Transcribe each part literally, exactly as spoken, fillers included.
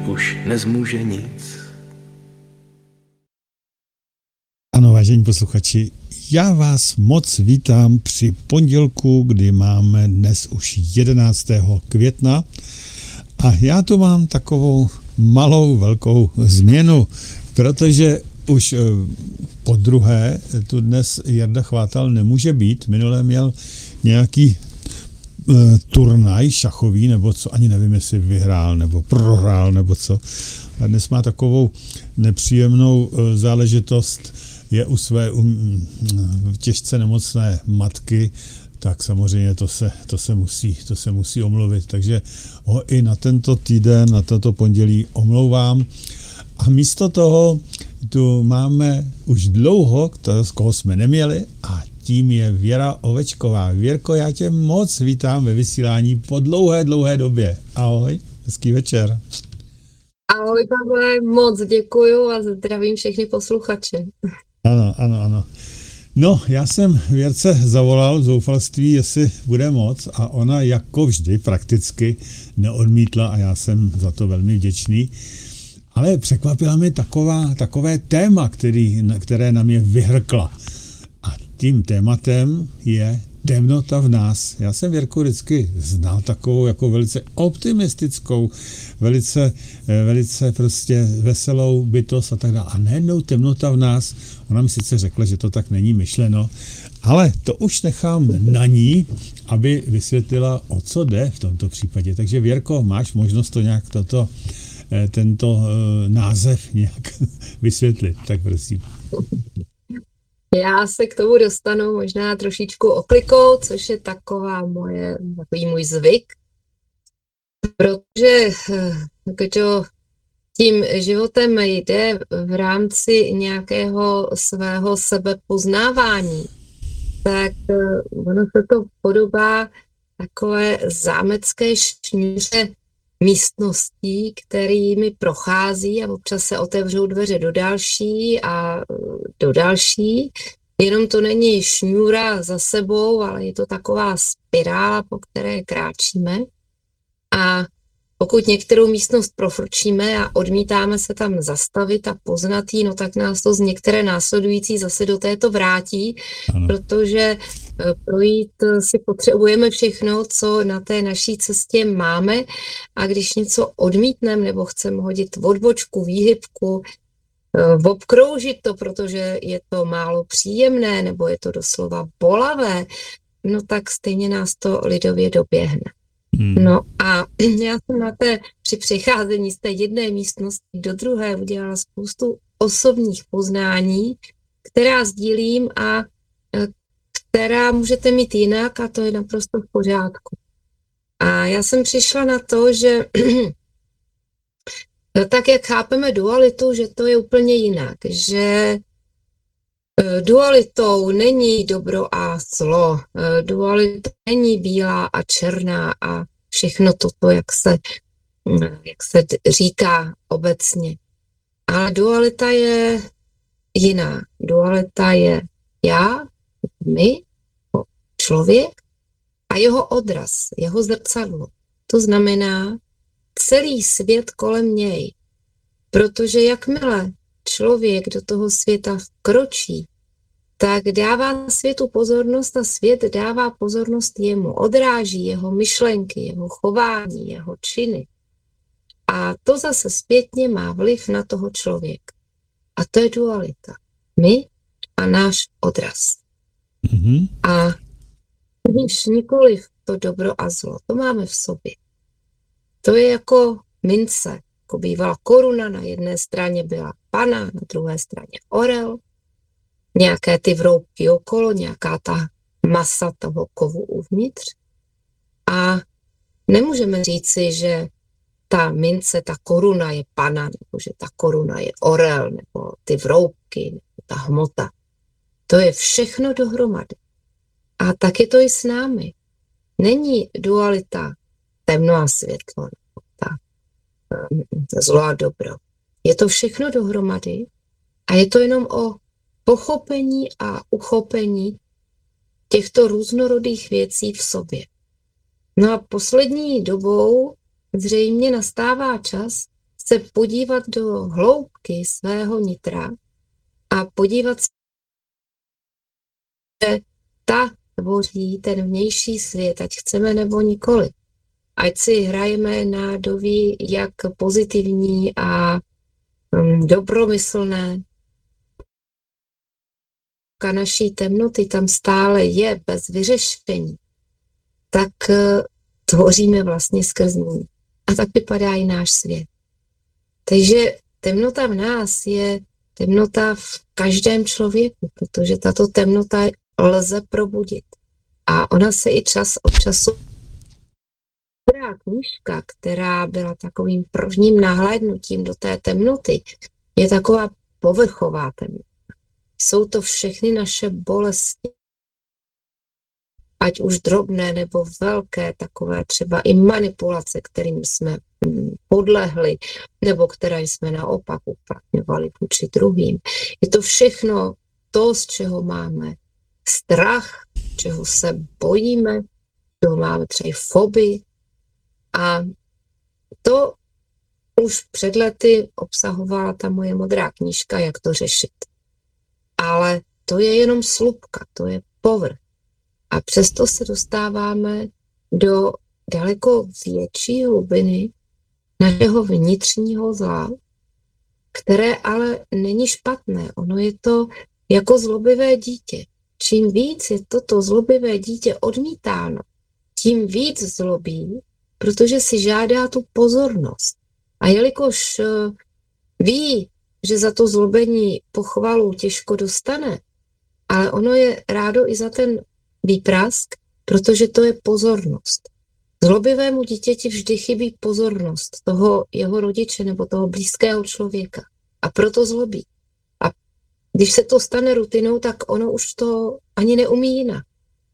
už nezmůže nic. Ano, vážení posluchači, já vás moc vítám při pondělku, kdy máme dnes už jedenáctého května a já tu mám takovou malou velkou změnu, protože už po druhé tu dnes Jarda Chvátal nemůže být. Minule měl nějaký e, turnaj šachový, nebo co, ani nevím, jestli vyhrál, nebo prohrál, nebo co. A dnes má takovou nepříjemnou e, záležitost, je u své um, těžce nemocné matky, tak samozřejmě to se, to se musí, to se musí omluvit. Takže ho i na tento týden, na toto pondělí omlouvám. A místo toho tu máme už dlouho, z koho jsme neměli, a tím je Věra Ovečková. Věrko, já tě moc vítám ve vysílání po dlouhé, dlouhé době. Ahoj, hezký večer. Ahoj, Pavle, moc děkuju a zdravím všechny posluchače. Ano, ano, ano. No, já jsem Věrce zavolal v zoufalství, jestli bude moc, a ona jako vždy prakticky neodmítla a já jsem za to velmi vděčný. Ale překvapila mi taková, takové téma, který, které na mě vyhrkla. A tím tématem je temnota v nás. Já jsem Věrku vždycky znal takovou jako velice optimistickou, velice, velice prostě veselou bytost a tak dále. A najednou temnota v nás. Ona mi sice řekla, že to tak není myšleno, ale to už nechám na ní, aby vysvětlila, o co jde v tomto případě. Takže Věrko, máš možnost to nějak toto, tento uh, název nějak vysvětlit, tak prosím. Já se k tomu dostanu možná trošičku oklikou, což je taková moje, takový můj zvyk, protože když tím životem jde v rámci nějakého svého sebepoznávání, tak ono se to podobá takové zámecké šňůře místností, kterými prochází a občas se otevřou dveře do další a do další. Jenom to není šňůra za sebou, ale je to taková spirála, po které kráčíme. A pokud některou místnost profrčíme a odmítáme se tam zastavit a poznat jí, no tak nás to z některé následující zase do této vrátí, ano. Protože projít si potřebujeme všechno, co na té naší cestě máme, a když něco odmítneme nebo chceme hodit odbočku, výhybku, obkroužit to, protože je to málo příjemné nebo je to doslova bolavé, no tak stejně nás to lidově doběhne. Hmm. No a já jsem na té, při přecházení z té jedné místnosti do druhé udělala spoustu osobních poznání, která sdílím a která můžete mít jinak, a to je naprosto v pořádku. A já jsem přišla na to, že tak, jak chápeme dualitu, že to je úplně jinak, že dualitou není dobro a zlo, dualitou není bílá a černá a všechno toto, jak se, jak se říká obecně. Ale dualita je jiná. Dualita je já, my, člověk a jeho odraz, jeho zrcadlo. To znamená celý svět kolem něj. Protože jakmile člověk do toho světa vkročí, tak dává světu pozornost a svět dává pozornost jemu. Odráží jeho myšlenky, jeho chování, jeho činy. A to zase zpětně má vliv na toho člověka. A to je dualita. My a náš odraz. Mm-hmm. A když nikoliv to dobro a zlo, to máme v sobě. To je jako mince, jako bývala koruna, na jedné straně byla pana, na druhé straně orel, nějaké ty vroubky okolo, nějaká ta masa toho kovu uvnitř. A nemůžeme říci, že ta mince, ta koruna je pana, nebo že ta koruna je orel, nebo ty vroubky, nebo ta hmota. To je všechno dohromady. A tak je to i s námi. Není dualita temno a světlo, nebo ta zlo a dobro. Je to všechno dohromady a je to jenom o pochopení a uchopení těchto různorodých věcí v sobě. No a poslední dobou zřejmě nastává čas se podívat do hloubky svého nitra a podívat se, že ta tvoří ten vnější svět, ať chceme nebo nikoli. Ať si hrajeme na doví, jak pozitivní a um, dobromyslné naší temnoty tam stále je bez vyřešení, tak uh, tvoříme vlastně skrz ní. A tak vypadá i náš svět. Takže temnota v nás je temnota v každém člověku, protože tato temnota lze probudit. A ona se i čas od času... Dobrá knížka, která byla takovým prvním nahlédnutím do té temnoty, je taková povrchová temnota. Jsou to všechny naše bolesti, ať už drobné nebo velké, takové třeba i manipulace, kterým jsme podlehli, nebo které jsme naopak uplatňovali vůči druhým. Je to všechno to, z čeho máme strach, čeho se bojíme, čeho máme třeba i fobii. A to už před lety obsahovala ta moje modrá knížka, jak to řešit. Ale to je jenom slupka, to je povrch. A přesto se dostáváme do daleko větší hlubiny našeho vnitřního zla, které ale není špatné. Ono je to jako zlobivé dítě. Čím víc je toto zlobivé dítě odmítáno, tím víc zlobí, protože si žádá tu pozornost. A jelikož ví, že za to zlobení pochvalu těžko dostane, ale ono je rádo i za ten výprask, protože to je pozornost. Zlobivému dítěti vždy chybí pozornost toho jeho rodiče nebo toho blízkého člověka. A proto zlobí. A když se to stane rutinou, tak ono už to ani neumí jinak.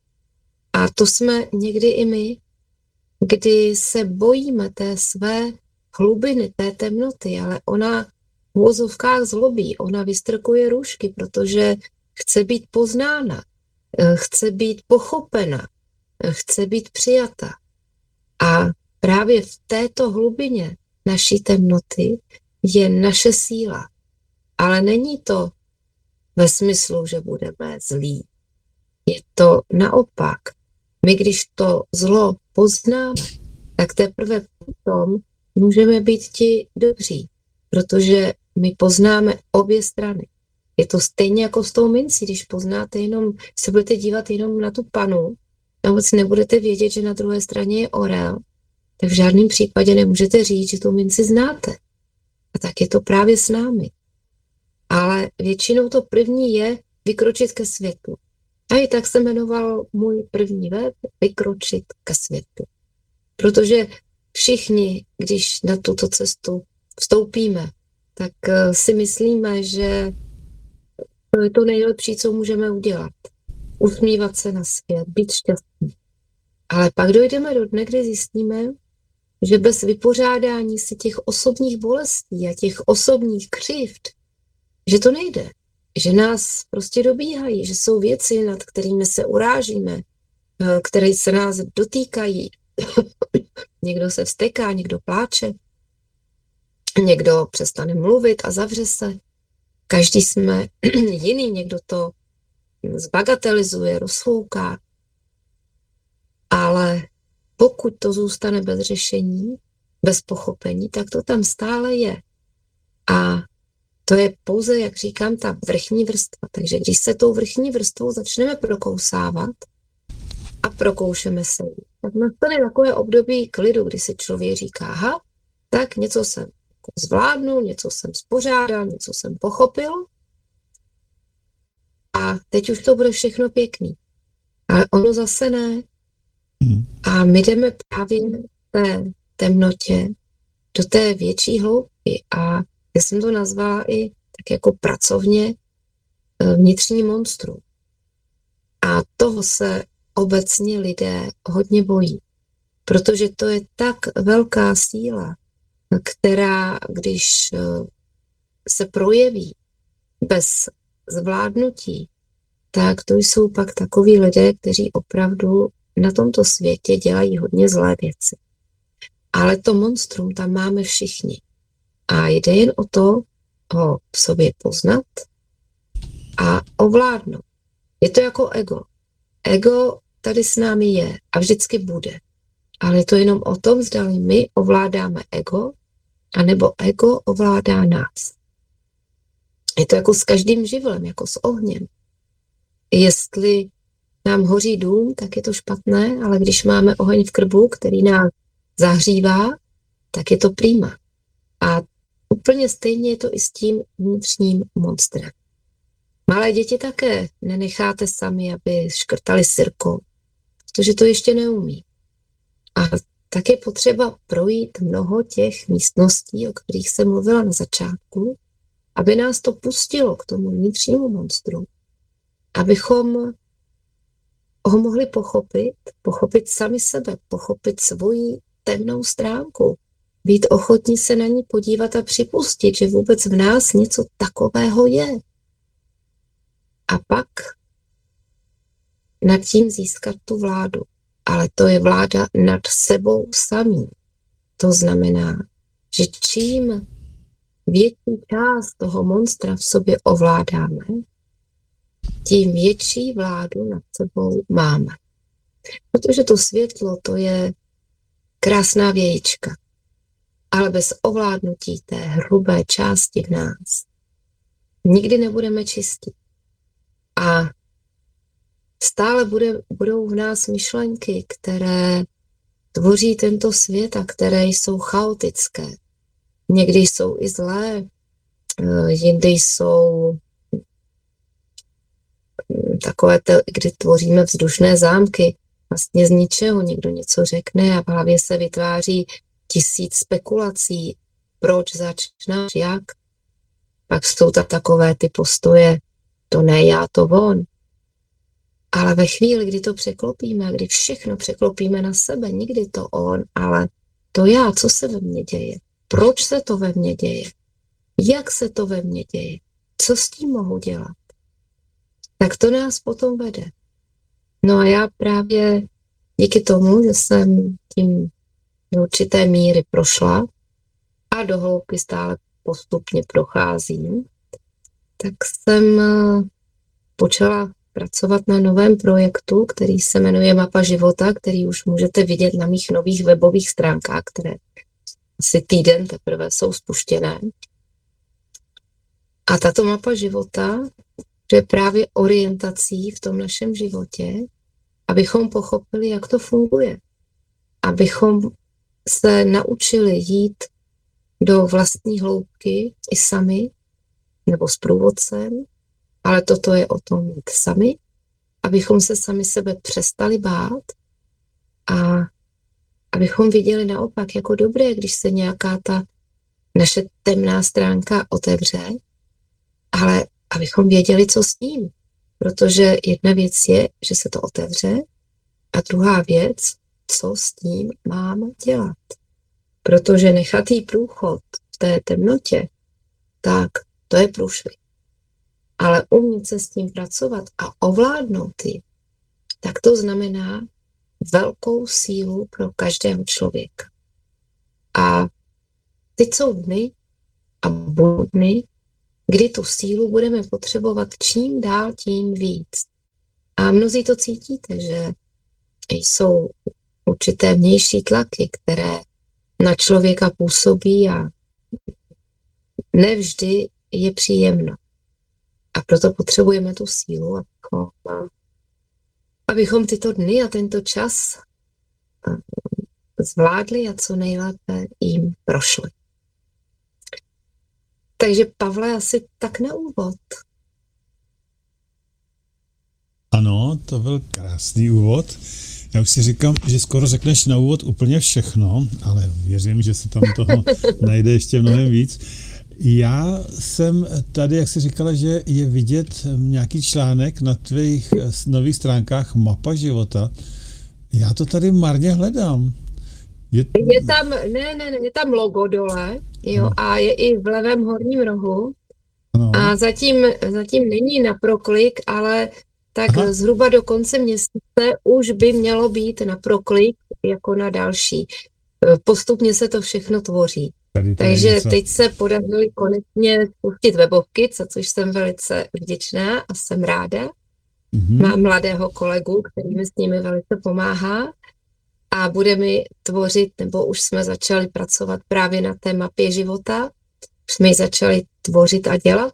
A to jsme někdy i my, kdy se bojíme té své hlubiny, té temnoty, ale ona v uvozovkách zlobí, ona vystrkuje růžky, protože chce být poznána, chce být pochopena, chce být přijata. A právě v této hlubině naší temnoty je naše síla. Ale není to ve smyslu, že budeme zlí. Je to naopak. My, když to zlo poznáme, tak teprve potom můžeme být ti dobří, protože my poznáme obě strany. Je to stejně jako s tou mincí, když poznáte jenom, se budete dívat jenom na tu panu, a vůbec nebudete vědět, že na druhé straně je orel, tak v žádném případě nemůžete říct, že tu minci znáte. A tak je to právě s námi. Ale většinou to první je vykročit ke světlu. A i tak se jmenoval můj první web Vykročit ke světlu. Protože všichni, když na tuto cestu vstoupíme, tak si myslíme, že to je to nejlepší, co můžeme udělat. Usmívat se na svět, být šťastný. Ale pak dojdeme do dne, kdy zjistíme, že bez vypořádání si těch osobních bolestí a těch osobních křivd, že to nejde. Že nás prostě dobíhají, že jsou věci, nad kterými se urážíme, které se nás dotýkají. Někdo se vzteká, někdo pláče, někdo přestane mluvit a zavře se. Každý jsme jiný, někdo to zbagatelizuje, rozfouká. Ale pokud to zůstane bez řešení, bez pochopení, tak to tam stále je. A to je pouze, jak říkám, ta vrchní vrstva. Takže když se tou vrchní vrstvou začneme prokousávat a prokoušeme se, tak nastane takové období klidu, kdy si člověk říká, aha, tak něco jsem zvládnul, něco jsem spořádal, něco jsem pochopil a teď už to bude všechno pěkný. Ale ono zase ne. A my jdeme právě v té temnotě do té větší hloubky a já jsem to nazvala i tak jako pracovně vnitřní monstrum. A toho se obecně lidé hodně bojí, protože to je tak velká síla, která, když se projeví bez zvládnutí, tak to jsou pak takoví lidé, kteří opravdu na tomto světě dělají hodně zlé věci. Ale to monstrum tam máme všichni. A jde jen o to, ho v sobě poznat a ovládnout. Je to jako ego. Ego tady s námi je a vždycky bude. Ale je to jenom o tom, zda my ovládáme ego, anebo ego ovládá nás. Je to jako s každým živlem, jako s ohněm. Jestli nám hoří dům, tak je to špatné, ale když máme oheň v krbu, který nás zahřívá, tak je to prima. A úplně stejně je to i s tím vnitřním monstrem. Malé děti také nenecháte sami, aby škrtali sirkou, protože to ještě neumí. A tak je potřeba projít mnoho těch místností, o kterých jsem mluvila na začátku, aby nás to pustilo k tomu vnitřnímu monstru, abychom ho mohli pochopit, pochopit sami sebe, pochopit svoji temnou stránku, být ochotní se na ní podívat a připustit, že vůbec v nás něco takového je. A pak nad tím získat tu vládu. Ale to je vláda nad sebou samým. To znamená, že čím větší část toho monstra v sobě ovládáme, tím větší vládu nad sebou máme. Protože to světlo, to je krásná vějička. Ale bez ovládnutí té hrubé části v nás nikdy nebudeme čistí. A stále bude, budou v nás myšlenky, které tvoří tento svět a které jsou chaotické. Někdy jsou i zlé, jindy jsou takové, kdy tvoříme vzdušné zámky, vlastně z ničeho někdo něco řekne a v hlavě se vytváří tisíc spekulací, proč začínáš, jak. Pak jsou tam takové ty postoje, to ne já, to on. Ale ve chvíli, kdy to překlopíme, kdy všechno překlopíme na sebe, nikdy to on, ale to já, co se ve mně děje, proč se to ve mně děje, jak se to ve mně děje, co s tím mohu dělat, tak to nás potom vede. No a já právě díky tomu, že jsem tím do určité míry prošla a do hloubky stále postupně procházím, tak jsem počala pracovat na novém projektu, který se jmenuje Mapa života, který už můžete vidět na mých nových webových stránkách, které asi týden teprve jsou spuštěné. A tato mapa života je právě orientací v tom našem životě, abychom pochopili, jak to funguje. Abychom se naučili jít do vlastní hloubky i sami, nebo s průvodcem, ale toto je o tom jít sami, abychom se sami sebe přestali bát a abychom viděli naopak jako dobré, když se nějaká ta naše temná stránka otevře, ale abychom věděli, co s tím. Protože jedna věc je, že se to otevře a druhá věc, co s tím mám dělat. Protože nechatý průchod v té temnotě, tak to je průšvih. Ale umět se s tím pracovat a ovládnout ji, tak to znamená velkou sílu pro každého člověka. A teď jsou dny a budou dny, kdy tu sílu budeme potřebovat čím dál tím víc. A mnozí to cítíte, že jsou určité vnější tlaky, které na člověka působí a nevždy je příjemno. A proto potřebujeme tu sílu, abychom, abychom tyto dny a tento čas zvládli a co nejlépe jim prošli. Takže Pavle, asi tak na úvod. Ano, to byl krásný úvod. Já už si říkám, že skoro řekneš na úvod úplně všechno, ale věřím, že se tam toho najde ještě mnohem víc. Já jsem tady, jak jsi říkala, že je vidět nějaký článek na tvých nových stránkách Mapa života. Já to tady marně hledám. Je, je tam, ne, ne, ne, je tam logo dole, jo, no. A je i v levém horním rohu. No. A zatím, zatím není na proklik, ale tak Aha. zhruba do konce měsíce už by mělo být na proklik jako na další. Postupně se to všechno tvoří. Tady to je Takže něco. teď se podařilo konečně spustit webovky, za což jsem velice vděčná a jsem ráda. Mhm. Mám mladého kolegu, který mi s nimi velice pomáhá a bude mi tvořit, nebo už jsme začali pracovat právě na té mapě života. Už jsme ji začali tvořit a dělat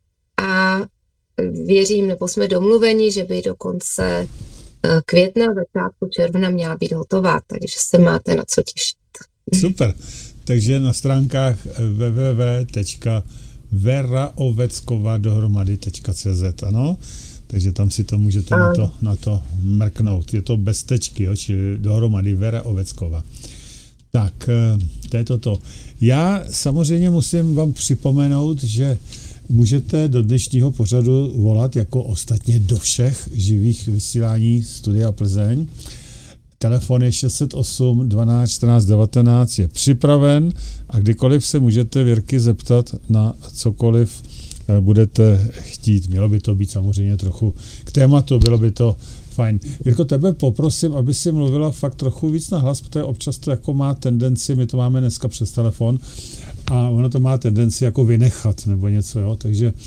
a věřím, nebo jsme domluveni, že by do konce května, začátku června měla být hotová, takže se máte na co těšit. Super. Takže na stránkách w w w tečka veraoveckova dohromady tečka c z, ano? Takže tam si to můžete na to, na to mrknout. Je to bez tečky, jo? Čili dohromady Vera Oveckova. Tak, to je toto. Já samozřejmě musím vám připomenout, že můžete do dnešního pořadu volat jako ostatně do všech živých vysílání Studia Plzeň. Telefon je šest set osm dvanáct čtrnáct devatenáct, je připraven a kdykoliv se můžete Věrky zeptat na cokoliv budete chtít. Mělo by to být samozřejmě trochu k tématu, bylo by to fajn. Jirko, tebe poprosím, aby si mluvila fakt trochu víc na hlas, protože občas to jako má tendenci, my to máme dneska přes telefon, a ono to má tendenci jako vynechat nebo něco, jo, takže e,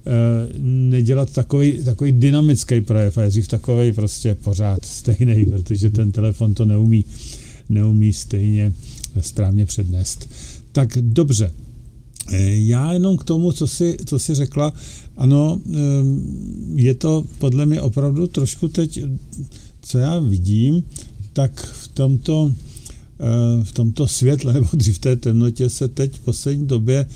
nedělat takový, takový dynamický projev, a dřív takovej prostě pořád stejný, protože ten telefon to neumí, neumí stejně správně přednést. Tak dobře. Já jenom k tomu, co jsi, co jsi řekla, ano, je to podle mě opravdu trošku teď, co já vidím, tak v tomto, v tomto světle, nebo dřív v té temnotě se teď v poslední době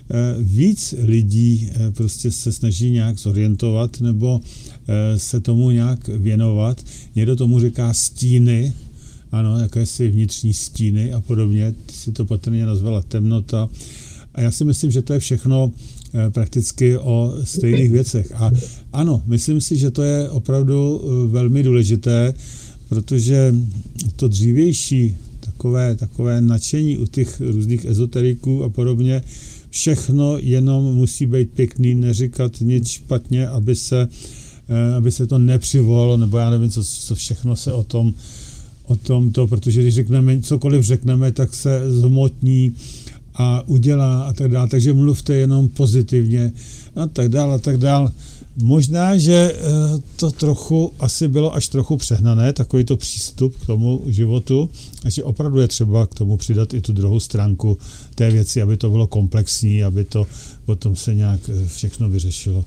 víc lidí prostě se snaží nějak zorientovat nebo se tomu nějak věnovat. Někdo tomu říká stíny, ano, jakési vnitřní stíny a podobně, ty si to patrně nazvala temnota. A já si myslím, že to je všechno prakticky o stejných věcech. A ano, myslím si, že to je opravdu velmi důležité, protože to dřívější takové, takové nadšení u těch různých ezoteriků a podobně, všechno jenom musí být pěkný, neříkat nic špatně, aby se, aby se to nepřivolalo, nebo já nevím, co, co všechno se o tom, o tom to, protože když řekneme, cokoliv řekneme, tak se zhmotní a udělá a tak dále, takže mluvte jenom pozitivně a tak dále a tak dále. Možná, že to trochu asi bylo až trochu přehnané, takovýto přístup k tomu životu, a že opravdu je třeba k tomu přidat i tu druhou stránku té věci, aby to bylo komplexní, aby to potom se nějak všechno vyřešilo.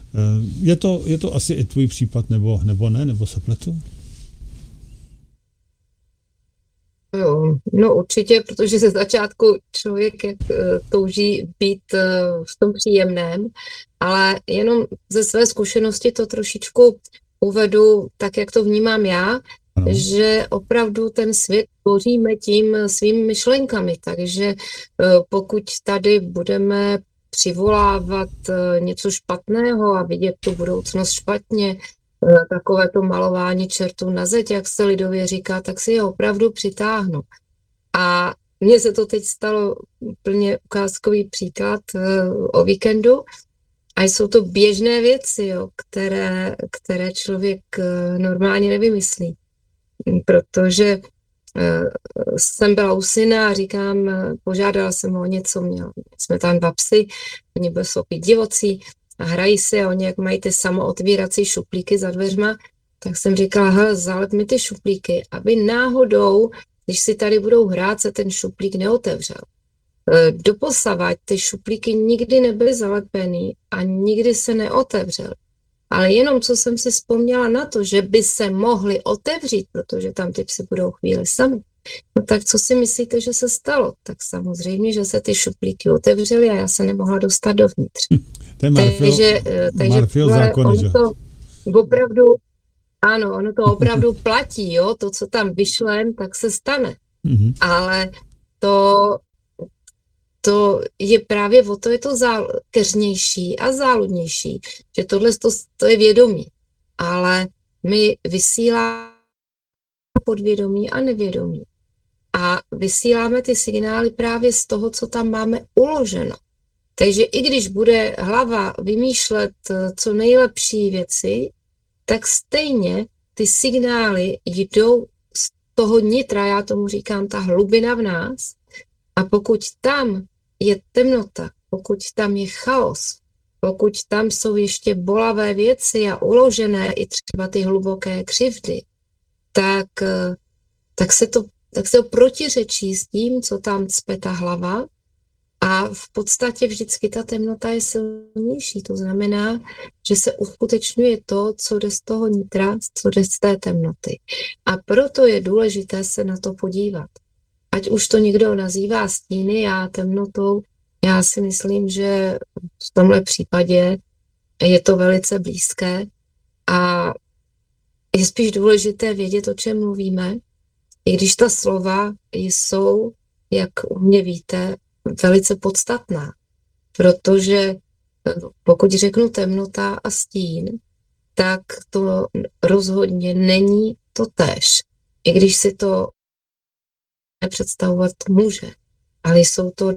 Je to, je to asi i tvůj případ, nebo, nebo ne, nebo se pletu? Jo, no určitě, protože ze začátku člověk jak touží být v tom příjemném, ale jenom ze své zkušenosti to trošičku uvedu tak, jak to vnímám já, ano. Že opravdu ten svět tvoříme tím svými myšlenkami, takže pokud tady budeme přivolávat něco špatného a vidět tu budoucnost špatně, takové to malování čertů na zeď, jak se lidově říká, tak si je opravdu přitáhnu. A mně se to teď stalo úplně ukázkový příklad o víkendu a jsou to běžné věci, jo, které, které člověk normálně nevymyslí. Protože jsem byla u syna a říkám, požádala jsem ho o něco, měl, jsme tam dva psy, oni byli opět divocí, a hrají si a oni, jak mají ty samootvírací šuplíky za dveřma, tak jsem říkala, hele, zalep mi ty šuplíky, aby náhodou, když si tady budou hrát, se ten šuplík neotevřel. Doposavad ty šuplíky nikdy nebyly zalepený a nikdy se neotevřel. Ale jenom co jsem si vzpomněla na to, že by se mohly otevřít, protože tam ty psy budou chvíli sami. No tak co si myslíte, že se stalo? Tak samozřejmě, že se ty šuplíky otevřely a já se nemohla dostat dovnitř. Marfil, takže takže zákon, ono to opravdu, ano, ono to opravdu platí, jo, to, co tam vyšlem, tak se stane. Mm-hmm. Ale to, to je právě o to, je to zákeřnější a záludnější, že tohle to, to je vědomí. Ale my vysíláme podvědomí a nevědomí. A vysíláme ty signály právě z toho, co tam máme uloženo. Takže i když bude hlava vymýšlet co nejlepší věci, tak stejně ty signály jdou z toho nitra, já tomu říkám ta hlubina v nás, A pokud tam je temnota, pokud tam je chaos, pokud tam jsou ještě bolavé věci a uložené i třeba ty hluboké křivdy, tak, tak, se to, tak se to protiřečí s tím, co tam cpe ta hlava. A v podstatě vždycky ta temnota je silnější. To znamená, že se uskutečňuje to, co jde z toho nitra, co jde z té temnoty. A proto je důležité se na to podívat. Ať už to někdo nazývá stíny a temnotou, já si myslím, že v tomhle případě je to velice blízké a je spíš důležité vědět, o čem mluvíme, i když ta slova jsou, jak u mě víte, velice podstatná, protože pokud řeknu temnota a stín, tak to rozhodně není totéž. I když si to nepředstavovat může, ale jsou to